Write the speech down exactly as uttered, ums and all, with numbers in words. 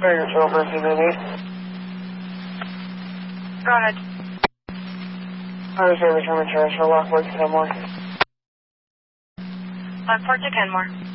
Tiger twelve, Mercy, baby. Go ahead. Highway service from International, Lockport to Kenmore. Lockport to Kenmore.